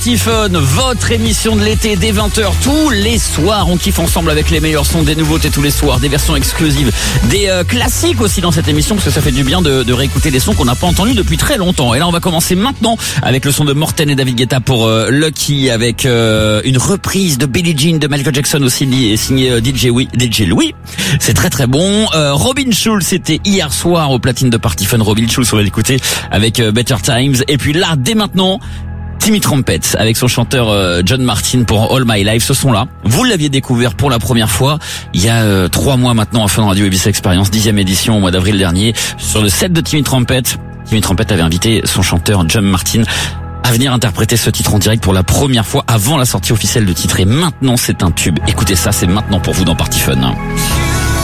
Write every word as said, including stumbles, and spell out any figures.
Fun, votre émission de l'été dès vingt heures tous les soirs. On kiffe ensemble avec les meilleurs sons, des nouveautés tous les soirs, des versions exclusives, des euh, classiques aussi dans cette émission parce que ça fait du bien de, de réécouter des sons qu'on n'a pas entendus depuis très longtemps. Et là on va commencer maintenant avec le son de Morten et David Guetta pour euh, Lucky avec euh, une reprise de Billie Jean de Michael Jackson aussi li- signé euh, D J Louis. D J Louis, c'est très très bon. Euh, Robin Schulz, c'était hier soir au platine de Party Fun. Robin Schulz, on va l'écouter avec euh, Better Times. Et puis là, dès maintenant, Timmy Trumpet avec son chanteur euh, John Martin pour All My Life. Ce son-là, vous l'aviez découvert pour la première fois il y a euh, trois mois maintenant à Fun Radio Ibiza Experience, dixième édition au mois d'avril dernier. Sur le set de Timmy Trumpet, Timmy Trumpet avait invité son chanteur John Martin à venir interpréter ce titre en direct pour la première fois avant la sortie officielle du titre. Et maintenant, c'est un tube. Écoutez ça, c'est maintenant pour vous dans Party Fun.